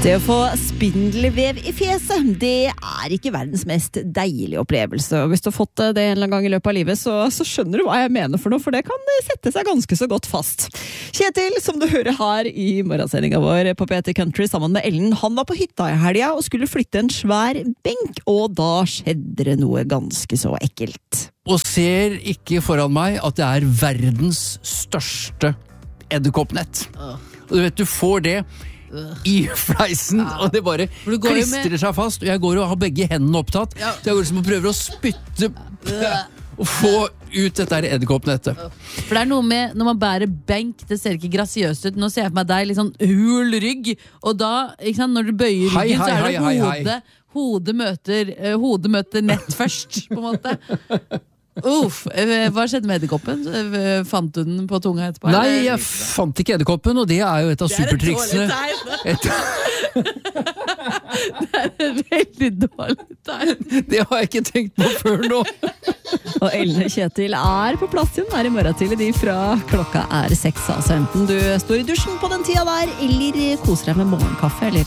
Det å få spindelvev I fjeset, det ikke verdens mest deilige opplevelse. Og hvis du har fått det en eller annen gang I løpet av livet, så skjønner du hva jeg mener for noe, for det kan sette seg ganske så godt fast. Kjetil, som du hører her I morgensendingen vår på P3 Country sammen med Ellen, han var på hytta I helgen og skulle flytte en svær benk, og da skjedde det noe ganske så ekkelt. Og ser ikke foran meg at det verdens største edderkoppnett. Og du vet, du får det I fleisen, og det bare klistrer seg fast, og jeg går og har begge hendene opptatt, så jeg går liksom og prøver å spytte og få ut dette edderkoppnettet. For det noe med, når man bærer benk, det ser ikke grasiøst ut, nå ser jeg for meg deg litt sånn hul rygg, og da, ikke sant, når du bøyer ryggen, så det hodet møter nett først, på en måte. Hva skjedde med edderkoppen? Fant du den på tunga etterpå? Nei, jeg fant ikke edderkoppen, og det jo et av supertriksene. Det et veldig dårlig tegn. Det har jeg ikke tenkt på før nå. Og Ellen og Kjetil på plass igjen her I morgen til de fra klokka 6. Altså enten du står I dusjen på den tida der, eller koser deg med morgenkaffe, eller